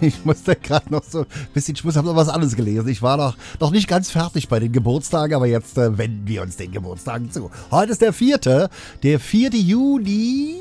Ich musste gerade noch so ein bisschen Schmuss, habe noch was anderes gelesen. Ich war noch nicht ganz fertig bei den Geburtstagen, aber jetzt wenden wir uns den Geburtstagen zu. Heute ist der 4. Juni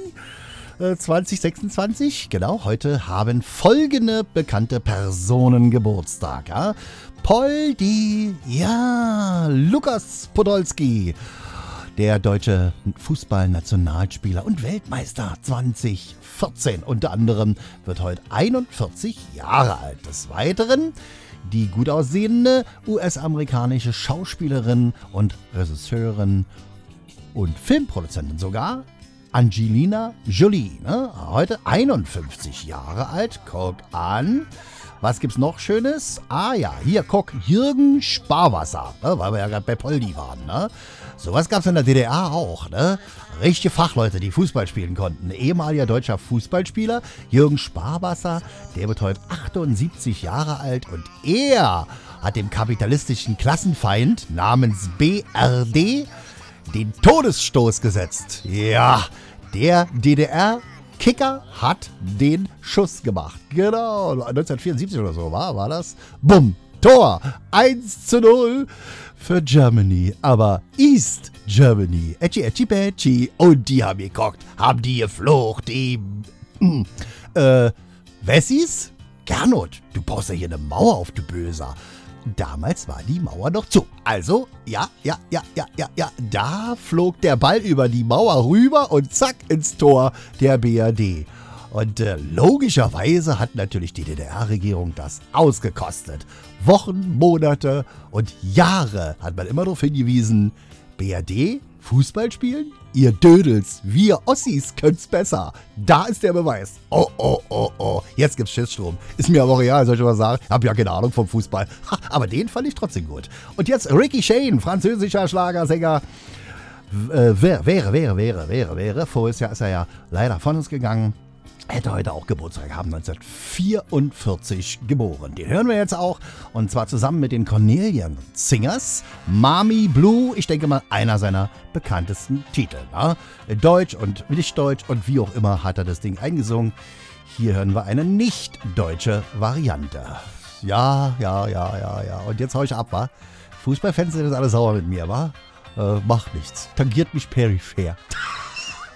2026. Genau, heute haben folgende bekannte Personen Geburtstag. Ja? Poldi, ja, Lukas Podolski. Der deutsche Fußballnationalspieler und Weltmeister 2014 unter anderem wird heute 41 Jahre alt. Des Weiteren die gut aussehende US-amerikanische Schauspielerin und Regisseurin und Filmproduzentin sogar, Angelina Jolie. Ne? Heute 51 Jahre alt. Guck an. Was gibt's noch Schönes? Ah ja, hier, guck, Jürgen Sparwasser, ne? Weil wir ja gerade bei Poldi waren. Ne? Sowas gab's in der DDR auch. Ne? Richtige Fachleute, die Fußball spielen konnten. Ehemaliger deutscher Fußballspieler, Jürgen Sparwasser, der wird heute 78 Jahre alt und er hat dem kapitalistischen Klassenfeind namens BRD den Todesstoß gesetzt. Ja, der DDR-Kicker hat den Schuss gemacht. Genau, 1974 oder so war das. Bumm, Tor, 1:0 für Germany. Aber East Germany, Ecci Pecci. Und die haben geguckt, haben die geflucht, die Wessis? Gernot, du baust ja hier eine Mauer auf, du Böser. Damals war die Mauer noch zu. Also, ja. Da flog der Ball über die Mauer rüber und zack ins Tor der BRD. Und logischerweise hat natürlich die DDR-Regierung das ausgekostet. Wochen, Monate und Jahre hat man immer darauf hingewiesen, BRD, Fußball spielen? Ihr Dödels, wir Ossis können's besser. Da ist der Beweis. Oh. Jetzt gibt's Schissstrom. Ist mir aber real, soll ich mal sagen. Hab ja keine Ahnung vom Fußball. Aber den fand ich trotzdem gut. Und jetzt Ricky Shane, französischer Schlagersänger. Wäre. Voriges Jahr ist er ja leider von uns gegangen. Hätte heute auch Geburtstag haben, 1944 geboren. Den hören wir jetzt auch, und zwar zusammen mit den Cornelian Singers. Mami Blue, ich denke mal, einer seiner bekanntesten Titel. Ne? Deutsch und nicht Deutsch und wie auch immer hat er das Ding eingesungen. Hier hören wir eine nicht deutsche Variante. Ja. Und jetzt hau ich ab, wa? Fußballfans sind jetzt alle sauer mit mir, wa? Macht nichts. Tangiert mich peripher.